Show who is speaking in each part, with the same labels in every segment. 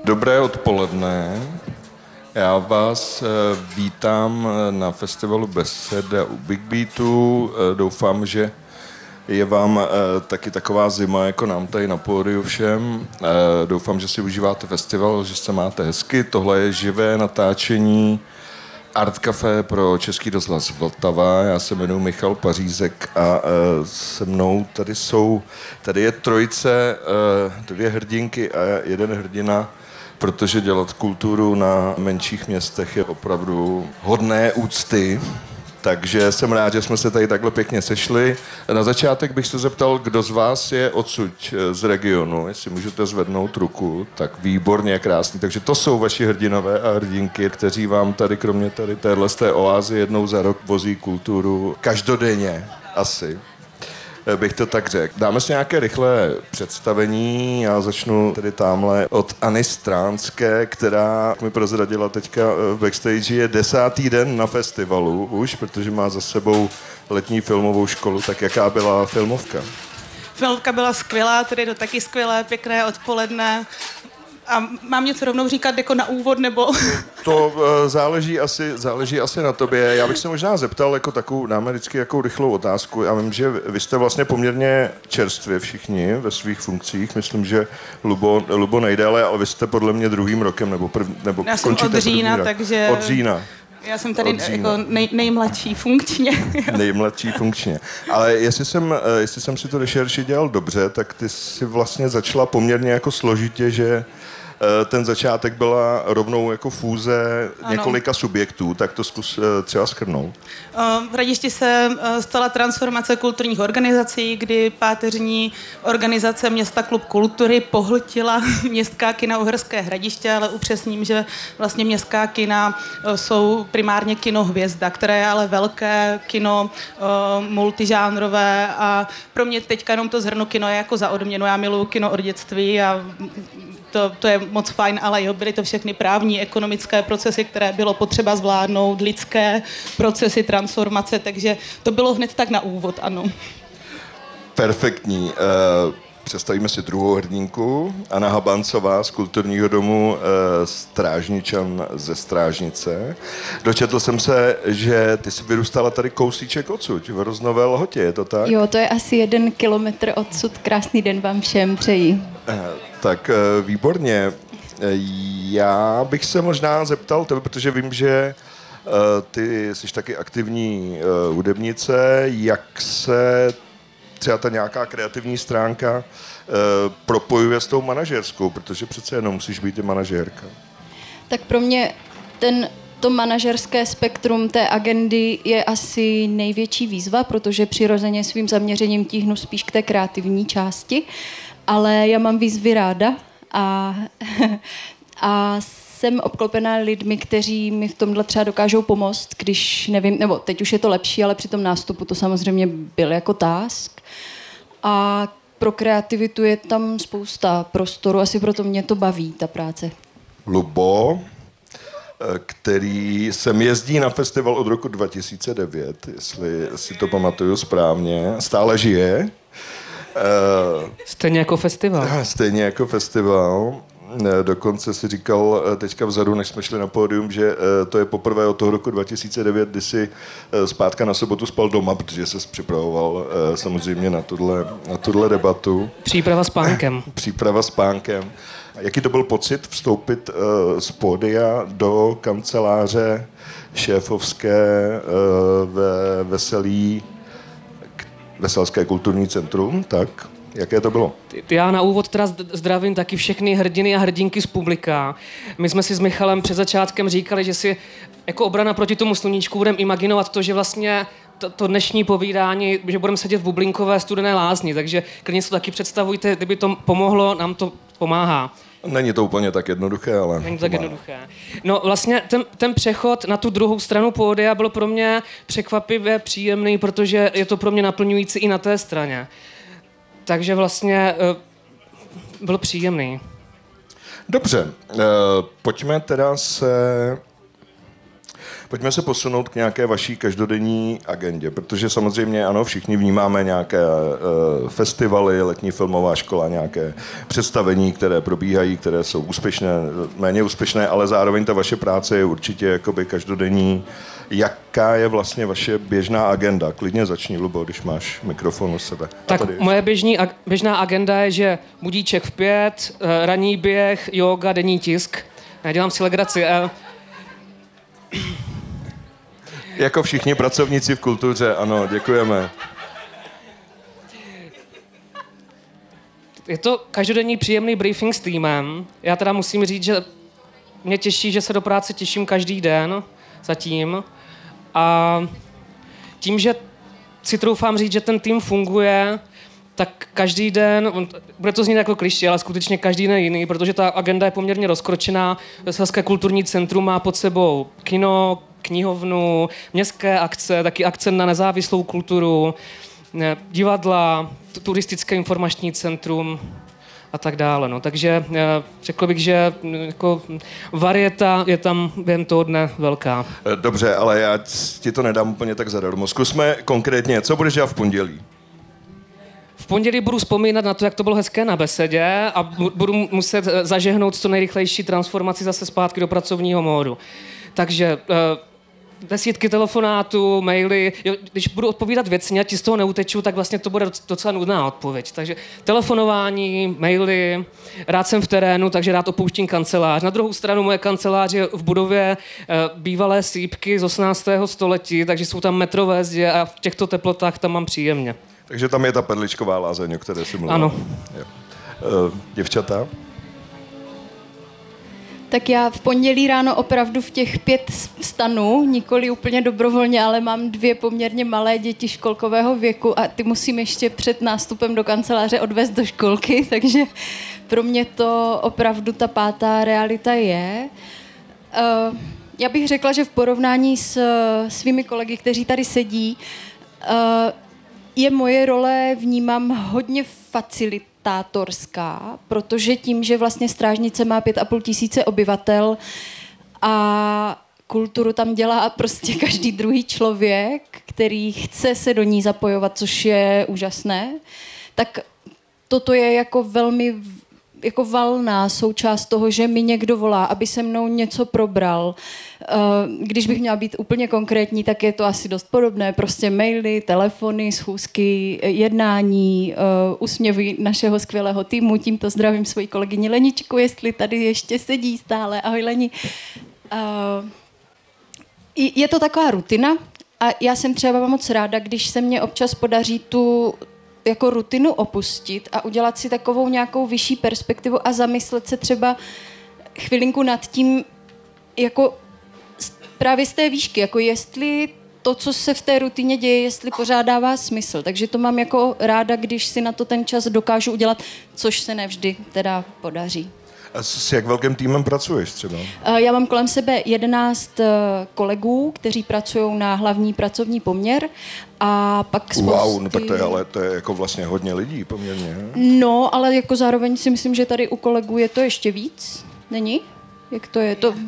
Speaker 1: Dobré odpoledne. Já vás vítám na festivalu Beseda u Big Beatu. Doufám, že je vám taky taková zima, jako nám tady na pódiu všem. Doufám, že si užíváte festival, že se máte hezky. Tohle je živé natáčení Art Café pro Český rozhlas Vltava. Já se jmenuji Michal Pařízek a se mnou tady je trojice, dvě hrdinky a jeden hrdina, protože dělat kulturu na menších městech je opravdu hodné úcty. Takže jsem rád, že jsme se tady takhle pěkně sešli. Na začátek bych se zeptal, kdo z vás je odsud z regionu, jestli můžete zvednout ruku, tak výborně, krásný. Takže to jsou vaši hrdinové a hrdinky, kteří vám tady, kromě tady téhle z té oázy, jednou za rok vozí kulturu každodenně asi. Bych to tak řekl. Dáme si nějaké rychlé představení. Já začnu tedy támhle od Anny Stránské, která mi prozradila teďka v backstage, je 10. den na festivalu už, protože má za sebou letní filmovou školu. Tak jaká byla filmovka?
Speaker 2: Filmovka byla skvělá, tedy to taky skvělé, pěkné odpoledne. A mám něco rovnou říkat jako na úvod, nebo?
Speaker 1: To záleží asi na tobě. Já bych se možná zeptal, jako takovou, dáme vždycky jako rychlou otázku. Já vím, že vy jste vlastně poměrně čerstvě všichni ve svých funkcích. Myslím, že Lubo nejdéle, ale vy jste podle mě druhým rokem, nebo
Speaker 2: já jsem od října, takže...
Speaker 1: Od října.
Speaker 2: Já jsem tady jako nejmladší funkčně.
Speaker 1: Nejmladší funkčně. Ale jestli jsem si to rešerši dělal dobře, tak ty si vlastně začala poměrně jako složitě, že ten začátek byla rovnou jako fúze několika subjektů, tak to zkus třeba shrnout.
Speaker 2: V Hradišti se stala transformace kulturních organizací, kdy páteřní organizace Města Klub kultury pohltila městská kina Uherské Hradiště, ale upřesním, že vlastně městská kina jsou primárně kino Hvězda, které je ale velké kino, multižánrové a pro mě teďka jenom to zhrnu kino je jako za odměnu. Já miluju kino od dětství a to je moc fajn, ale jo, byly to všechny právní, ekonomické procesy, které bylo potřeba zvládnout, lidské procesy, transformace, takže to bylo hned tak na úvod, ano.
Speaker 1: Perfektní. Představíme si druhou hrdinku, Anna Habancová z Kulturního domu Strážničan ze Strážnice. Dočetl jsem se, že ty jsi vyrůstala tady kousíček odsud, v Roznové Lhotě, je to tak?
Speaker 3: Jo, to je asi 1 kilometr odsud. Krásný den vám všem přeji.
Speaker 1: Tak výborně. Já bych se možná zeptal tebe, protože vím, že ty jsi taky aktivní hudebnice, jak se třeba ta nějaká kreativní stránka propojuje s tou manažerskou, protože přece jenom musíš být i manažérka.
Speaker 3: Tak pro mě to manažerské spektrum té agendy je asi největší výzva, protože přirozeně svým zaměřením tíhnu spíš k té kreativní části, ale já mám výzvy ráda a jsem obklopená lidmi, kteří mi v tomhle třeba dokážou pomoct, když nevím, nebo teď už je to lepší, ale při tom nástupu to samozřejmě byl jako task. A pro kreativitu je tam spousta prostoru, asi proto mě to baví, ta práce.
Speaker 1: Lubo, který sem jezdí na festival od roku 2009, jestli si to pamatuju správně, stále žije.
Speaker 4: Stejně jako festival.
Speaker 1: Stejně jako festival. Dokonce si říkal teďka vzadu, než jsme šli na pódium, že to je poprvé od toho roku 2009, kdy si zpátka na sobotu spal doma, protože ses připravoval samozřejmě na tuhle debatu.
Speaker 4: Příprava s pánkem.
Speaker 1: Příprava s pánkem. Jaký to byl pocit vstoupit z pódia do kanceláře šéfovské ve Veselské kulturní centrum, tak? Jaké to bylo?
Speaker 4: Já na úvod teda zdravím taky všechny hrdiny a hrdinky z publika. My jsme si s Michalem před začátkem říkali, že si jako obrana proti tomu sluníčku budeme imaginovat to, že vlastně to dnešní povídání, že budeme sedět v bublinkové studené lázni, takže klidně si to taky představujte, kdyby to pomohlo, nám to pomáhá.
Speaker 1: Není to úplně tak jednoduché, ale...
Speaker 4: Není to tak jednoduché. No vlastně ten přechod na tu druhou stranu pódia byl pro mě překvapivě příjemný, protože je to pro mě naplňující i na té straně. Takže vlastně byl příjemný.
Speaker 1: Dobře, pojďme teda se Pojďme se posunout k nějaké vaší každodenní agendě, protože samozřejmě ano, všichni vnímáme nějaké festivaly, letní filmová škola, nějaké představení, které probíhají, které jsou úspěšné, méně úspěšné, ale zároveň ta vaše práce je určitě jakoby každodenní. Jaká je vlastně vaše běžná agenda? Klidně začni, Lubo, když máš mikrofon u sebe.
Speaker 4: Tak moje běžná agenda je, že budíček v 5, ranní běh, yoga, denní tisk. Já dělám si legraci.
Speaker 1: Jako všichni pracovníci v kultuře, ano, děkujeme.
Speaker 4: Je to každodenní příjemný briefing s týmem. Já teda musím říct, že mě těší, že se do práce těším každý den zatím. A tím, že si troufám říct, že ten tým funguje, tak každý den, bude to znít jako klišé, ale skutečně každý den jiný, protože ta agenda je poměrně rozkročená. Veselské kulturní centrum má pod sebou kino, knihovnu, městské akce, taky akce na nezávislou kulturu, divadla, turistické informační centrum a tak dále. No. Takže řekl bych, že jako varieta je tam během toho dne velká.
Speaker 1: Dobře, ale já ti to nedám úplně tak zadarmo. Zkusme konkrétně, co budeš dělat v pondělí?
Speaker 4: V pondělí budu vzpomínat na to, jak to bylo hezké na besedě a budu muset zažehnout co nejrychlejší transformaci zase zpátky do pracovního módu. Takže desítky telefonátů, maily. Jo, když budu odpovídat věcně a ti z toho neuteču, tak vlastně to bude docela nudná odpověď. Takže telefonování, maily, rád jsem v terénu, takže rád opouštím kancelář. Na druhou stranu moje kancelář je v budově bývalé sýpky z 18. století, takže jsou tam metrové zdi a v těchto teplotách tam mám příjemně.
Speaker 1: Takže tam je ta perličková lázeň, o které jsi mluvil.
Speaker 4: Ano.
Speaker 1: Děvčata?
Speaker 3: Tak já v pondělí ráno opravdu v těch 5 vstanu, nikoli úplně dobrovolně, ale mám 2 poměrně malé děti školkového věku a ty musím ještě před nástupem do kanceláře odvést do školky, takže pro mě to opravdu ta 5. realita je. Já bych řekla, že v porovnání s svými kolegy, kteří tady sedí, je moje role, vnímám, hodně facilitátorská, protože tím, že vlastně Strážnice má 5,5 tisíce obyvatel a kulturu tam dělá prostě každý druhý člověk, který chce se do ní zapojovat, což je úžasné, tak toto je jako velmi jako valná součást toho, že mi někdo volá, aby se mnou něco probral. Když bych měla být úplně konkrétní, tak je to asi dost podobné. Prostě maily, telefony, schůzky, jednání, úsměvy našeho skvělého týmu. Tímto zdravím svoji kolegyni Leničku, jestli tady ještě sedí stále. Ahoj, Leni. Je to taková rutina a já jsem třeba moc ráda, když se mně občas podaří tu jako rutinu opustit a udělat si takovou nějakou vyšší perspektivu a zamyslet se třeba chvilinku nad tím, jako právě z té výšky, jako jestli to, co se v té rutině děje, jestli pořád dává smysl. Takže to mám jako ráda, když si na to ten čas dokážu udělat, což se nevždy teda podaří.
Speaker 1: A s jak velkým týmem pracuješ třeba?
Speaker 3: Já mám kolem sebe 11 kolegů, kteří pracují na hlavní pracovní poměr a pak
Speaker 1: Wow, no tak to je jako vlastně hodně lidí poměrně.
Speaker 3: No, ale jako zároveň si myslím, že tady u kolegů je to ještě víc. Není? Jak to je? To,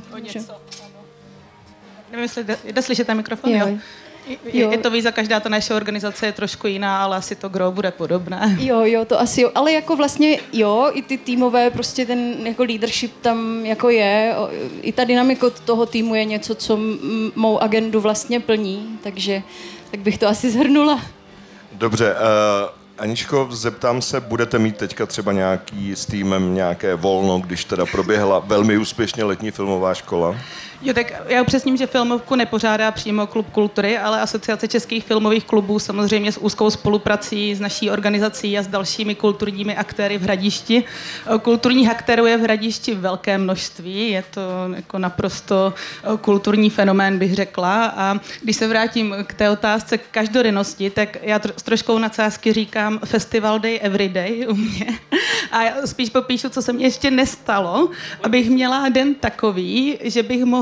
Speaker 2: Nevím, jestli jde slyšet ten mikrofon, jo? Je to víc a každá ta naše organizace je trošku jiná, ale asi to gro bude podobné.
Speaker 3: Jo, to asi jo. Ale jako vlastně jo, i ty týmové, prostě ten jako leadership tam jako je. I ta dynamika toho týmu je něco, co mou agendu vlastně plní, takže tak bych to asi shrnula.
Speaker 1: Dobře, Aničko, zeptám se, budete mít teďka třeba nějaký s týmem nějaké volno, když teda proběhla velmi úspěšně letní filmová škola?
Speaker 2: Jo, tak já upřesním, že filmovku nepořádá přímo Klub kultury, ale Asociace českých filmových klubů samozřejmě s úzkou spoluprací s naší organizací a s dalšími kulturními aktéry v Hradišti. Kulturních aktérů je v Hradišti velké množství, je to jako naprosto kulturní fenomén, bych řekla. A když se vrátím k té otázce každodennosti, tak já s troškou nadsázky říkám Festival Day Every Day u mě. A já spíš popíšu, co se mi ještě nestalo, abych měla den takový, že bych mohla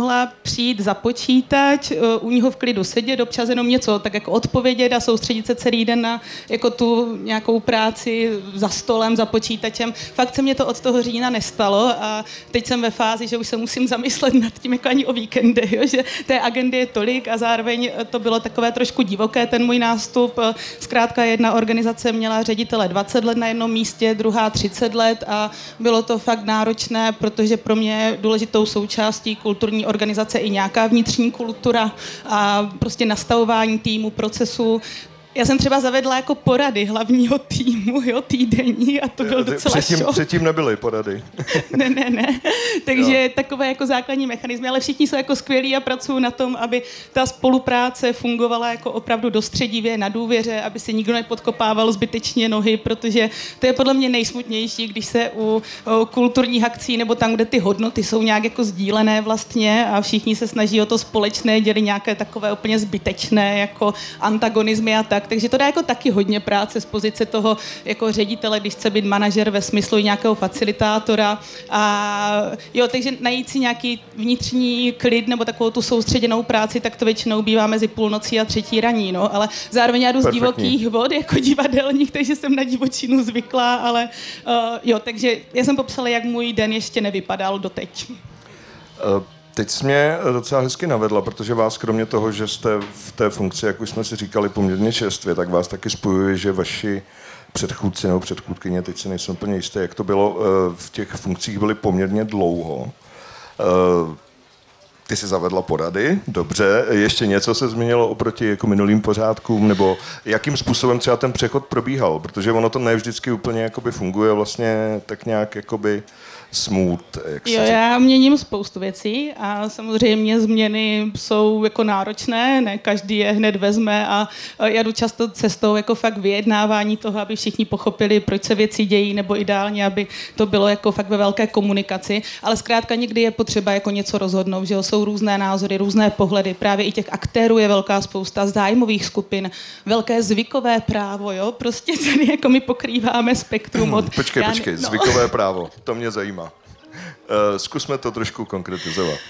Speaker 2: mohla přijít za počítač, u něho v klidu sedět, občas jenom něco tak jako odpovědět a soustředit se celý den na jako tu nějakou práci za stolem, za počítačem. Fakt se mě to od toho října nestalo a teď jsem ve fázi, že už se musím zamyslet nad tím jako ani o víkendy, jo? Že té agendy je tolik a zároveň to bylo takové trošku divoké, ten můj nástup. Zkrátka jedna organizace měla ředitele 20 let na jednom místě, druhá 30 let a bylo to fakt náročné, protože pro mě je důležitou součástí kulturní organizace i nějaká vnitřní kultura a prostě nastavování týmu, procesu. Já jsem třeba zavedla jako porady hlavního týmu, jo, týdenní a to byl docela šok.
Speaker 1: Předtím nebyly porady.
Speaker 2: Ne. Takže takové jako základní mechanismy, ale všichni jsou jako skvělí a pracují na tom, aby ta spolupráce fungovala jako opravdu dostředivě, na důvěře, aby si nikdo nepodkopával zbytečně nohy, protože to je podle mě nejsmutnější, když se u kulturních akcí nebo tam, kde ty hodnoty jsou nějak jako sdílené vlastně a všichni se snaží o to společné, dělí nějaké takové úplně zbytečné jako antagonizmy a tak. Takže to dá jako taky hodně práce z pozice toho jako ředitele, když chce být manažer ve smyslu nějakého facilitátora. A jo, takže najít si nějaký vnitřní klid nebo takovou tu soustředěnou práci, tak to většinou bývá mezi půlnocí a 3 raní, no. Ale zároveň já jdu z divokých vod jako divadelník, takže jsem na divočinu zvyklá, ale jo, takže já jsem popsala, jak můj den ještě nevypadal doteď.
Speaker 1: Teď jsi mě docela hezky navedla, protože vás kromě toho, že jste v té funkci, jak už jsme si říkali, poměrně čerstvě, tak vás taky spojuje, že vaši předchůdci nebo předchůdkyně, teď si nejsem úplně jistý, jak to bylo, v těch funkcích byli poměrně dlouho. Ty jsi zavedla porady, dobře. Ještě něco se změnilo oproti jako minulým pořádkům, nebo jakým způsobem třeba ten přechod probíhal? Protože ono to ne vždycky úplně jakoby funguje vlastně tak nějak jakoby smooth.
Speaker 2: Jo, já měním spoustu věcí a samozřejmě změny jsou jako náročné, ne každý je hned vezme a já jdu často cestou jako fakt vyjednávání toho, aby všichni pochopili, proč se věci dějí, nebo ideálně, aby to bylo jako fakt ve velké komunikaci, ale zkrátka někdy je potřeba jako něco rozhodnout, že jo, jsou různé názory, různé pohledy, právě i těch aktérů je velká spousta, zájmových skupin, velké zvykové právo, jo, prostě tady jako my pokrýváme spektrum od...
Speaker 1: Počkej, zvykové právo, to mě zajímá. Zkusme to trošku konkretizovat.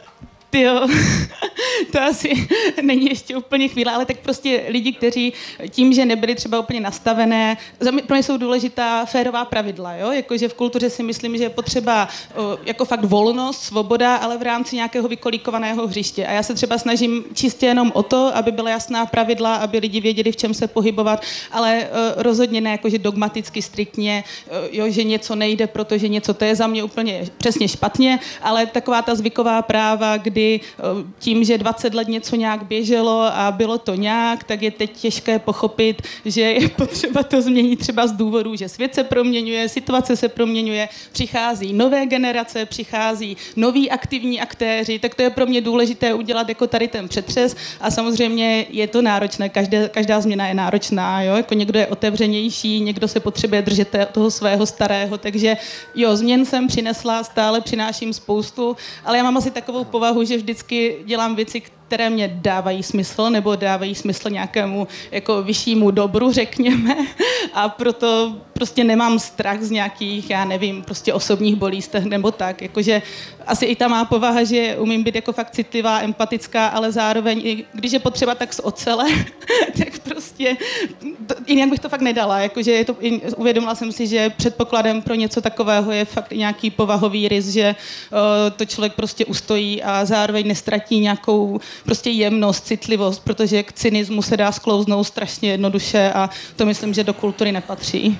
Speaker 2: Jo, to asi není ještě úplně chvíle, ale tak prostě lidi, kteří tím, že nebyli třeba úplně nastavené, pro mě jsou důležitá férová pravidla, jo? Jakože v kultuře si myslím, že je potřeba jako fakt volnost, svoboda, ale v rámci nějakého vykolíkovaného hřiště. A já se třeba snažím čistě jenom o to, aby byla jasná pravidla, aby lidi věděli, v čem se pohybovat, ale rozhodně ne jakože dogmaticky, striktně, jo, že něco nejde, protože něco, to je za mě úplně přesně špatně, ale taková ta zvyková práva, kdy tím, že 20 let něco nějak běželo a bylo to nějak, tak je teď těžké pochopit, že je potřeba to změnit třeba z důvodu, že svět se proměňuje, situace se proměňuje, přichází nové generace, přichází noví aktivní aktéři, tak to je pro mě důležité udělat jako tady ten přetřes a samozřejmě je to náročné, každá změna je náročná, jo? Jako někdo je otevřenější, někdo se potřebuje držet toho svého starého, takže jo, změn jsem přinesla, stále přináším spoustu, ale já mám asi takovou povahu, že vždycky dělám věci, které mě dávají smysl nebo dávají smysl nějakému jako vyššímu dobru, řekněme. A proto prostě nemám strach z nějakých, já nevím, prostě osobních bolístech nebo tak. Jakože asi i ta má povaha, že umím být jako fakt citlivá, empatická, ale zároveň, i když je potřeba tak z ocele, tak prostě jinak bych to fakt nedala. Jakože je to, uvědomila jsem si, že předpokladem pro něco takového je fakt nějaký povahový rys, že to člověk prostě ustojí a zároveň nestratí nějakou prostě jemnost, citlivost, protože k cynismu se dá sklouznout strašně jednoduše a to myslím, že do kultury nepatří.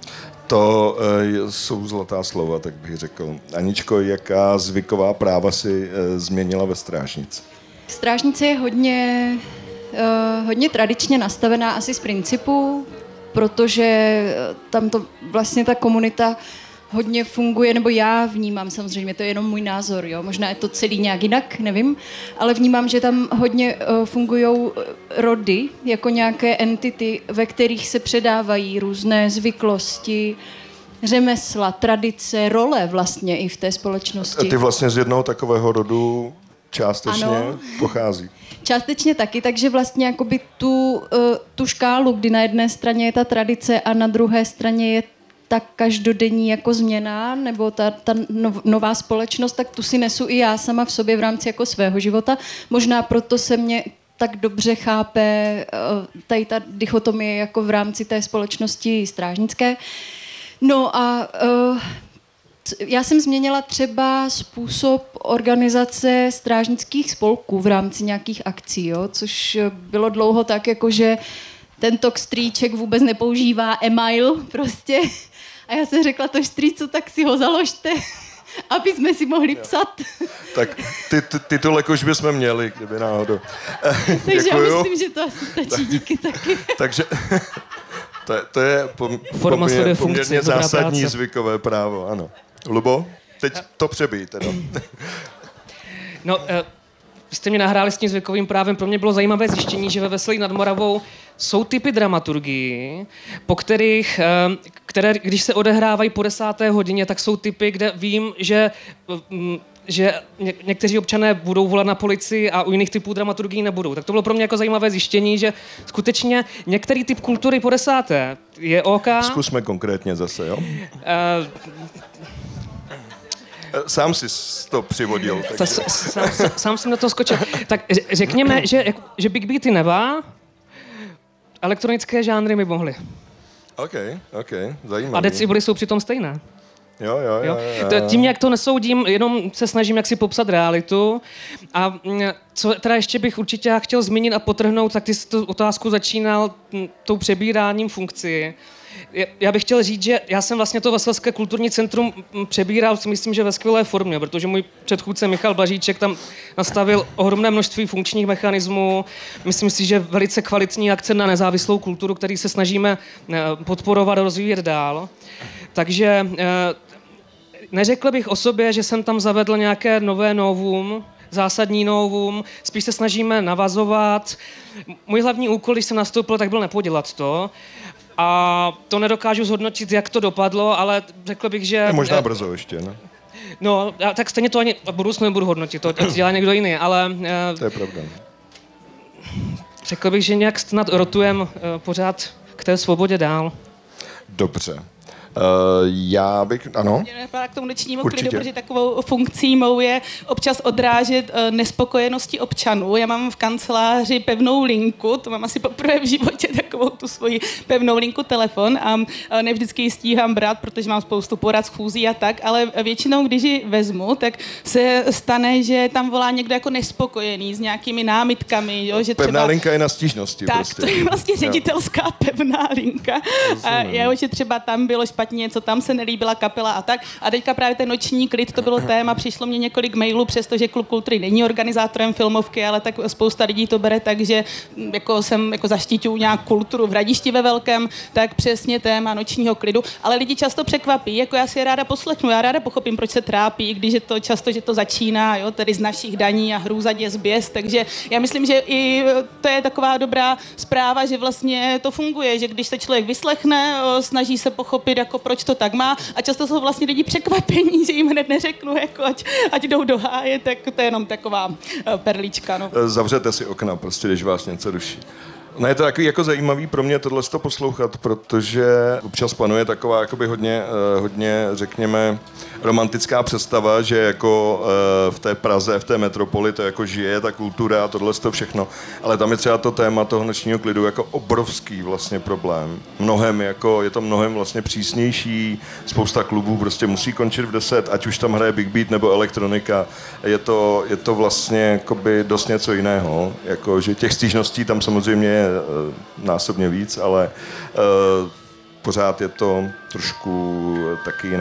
Speaker 1: To jsou zlatá slova, tak bych řekl. Aničko, jaká zvyková práva si změnila ve Strážnici?
Speaker 3: Strážnice je hodně tradičně nastavená asi z principu, protože tam to vlastně ta komunita hodně funguje, nebo já vnímám, samozřejmě, to je jenom můj názor, jo, možná je to celý nějak jinak, nevím, ale vnímám, že tam hodně fungujou rody, jako nějaké entity, ve kterých se předávají různé zvyklosti, řemesla, tradice, role vlastně i v té společnosti.
Speaker 1: Ty vlastně z jednoho takového rodu částečně pochází.
Speaker 3: Částečně taky, takže vlastně jakoby tu škálu, kdy na jedné straně je ta tradice a na druhé straně je ta každodenní jako změna nebo ta nová společnost, tak tu si nesu i já sama v sobě v rámci jako svého života. Možná proto se mě tak dobře chápe tady ta dichotomie jako v rámci té společnosti strážnické. No a já jsem změnila třeba způsob organizace strážnických spolků v rámci nějakých akcí, jo? Což bylo dlouho tak, jako že tento strýček vůbec nepoužívá e-mail prostě. A já jsem řekla, to strýcu, tak si ho založte, aby jsme si mohli psat.
Speaker 1: Tak titulek už bychom měli, kdyby náhodou.
Speaker 3: Takže já myslím, že to asi stačí, díky taky.
Speaker 1: Takže to je poměrně zásadní zvykové právo, ano. Lubo, teď to přebijte, no.
Speaker 4: No, jste mě nahráli s tím zvykovým právem. Pro mě bylo zajímavé zjištění, že ve Veselí nad Moravou jsou typy dramaturgii, po kterých, které, když se odehrávají po 10. hodině, tak jsou typy, kde vím, že někteří občané budou volat na policii a u jiných typů dramaturgií nebudou. Tak to bylo pro mě jako zajímavé zjištění, že skutečně některý typ kultury po 10. je OK.
Speaker 1: Zkusme konkrétně zase, jo? Sám jsi to přivodil.
Speaker 4: Sám jsem na to skočil. Tak řekněme, že Big Beaty nevá, elektronické žánry by mohly.
Speaker 1: OK, zajímavé.
Speaker 4: A deciboly jsou přitom stejné.
Speaker 1: Jo.
Speaker 4: Tím, jak to nesoudím, jenom se snažím jak si popsat realitu. A co teda ještě bych určitě chtěl zmínit a potrhnout, tak ty jsi tu otázku začínal tou přebíráním funkcí. Já bych chtěl říct, že já jsem vlastně to Veselské kulturní centrum přebíral, si myslím, že ve skvělé formě, protože můj předchůdce Michal Blažíček tam nastavil ohromné množství funkčních mechanismů. Myslím si, že velice kvalitní akce na nezávislou kulturu, který se snažíme podporovat a rozvíjet dál. Takže neřekl bych o sobě, že jsem tam zavedl nějaké nové novum, zásadní novum, spíš se snažíme navazovat. Můj hlavní úkol, když jsem nastoupil, tak byl nepodělat to. A to nedokážu zhodnotit, jak to dopadlo, ale řekl bych, že...
Speaker 1: Je možná brzo ještě, ne?
Speaker 4: No, tak stejně to ani v budoucnu nebudu hodnotit, to dělá někdo jiný, ale...
Speaker 1: To je pravda.
Speaker 4: Řekl bych, že nějak snad rotujem pořád k té svobodě dál.
Speaker 1: Dobře. Já bych, ano.
Speaker 2: K tomu nočnímu klidu, protože takovou funkcí mou je občas odrážet nespokojenosti občanů. Já mám v kanceláři pevnou linku, to mám asi poprvé v životě, takovou tu svoji pevnou linku telefon a ne vždycky ji stíhám brát, protože mám spoustu porad, schůzí a tak, ale většinou, když ji vezmu, tak se stane, že tam volá někdo jako nespokojený s nějakými námitkami. Jo, že
Speaker 1: pevná linka je na stížnosti.
Speaker 2: Tak,
Speaker 1: prostě.
Speaker 2: To je vlastně ředitelská pevná linka. A jo, že třeba tam bylo špatně, co tam se nelíbila kapela a tak. A teďka právě ten noční klid, to bylo téma, přišlo mě několik mailů, přestože Klub kultury není organizátorem filmovky, ale tak spousta lidí to bere tak, že jako jsem jako zaštiťuju nějak kulturu v Hradišti ve velkém, tak přesně téma nočního klidu. Ale lidi často překvapí, jako já si je ráda poslechnu, já ráda pochopím, proč se trápí, když je to často, že to začíná, jo, tedy z našich daní a hrůza děs běs, takže já myslím, že i to je taková dobrá zpráva, že vlastně to funguje, že když se člověk vyslechne, snaží se pochopit, jako proč to tak má a často jsou vlastně lidi překvapení, že jim hned neřeknu, jako ať jdou do háje, tak to je jenom taková perlička. No.
Speaker 1: Zavřete si okna, prostě, když vás něco ruší. No je to takový jako zajímavý pro mě tohle to poslouchat, protože občas panuje taková jakoby hodně, řekněme, romantická představa, že jako v té Praze, v té metropoli to jako žije ta kultura a tohle to všechno, ale tam je třeba to téma toho nočního klidu jako obrovský vlastně problém. Je to mnohem vlastně přísnější, spousta klubů prostě musí končit v 10, ať už tam hraje Big Beat nebo elektronika, je to vlastně jakoby dost něco jiného, jako, že těch stížností tam samozřejmě je násobně víc, ale pořád je to trošku taky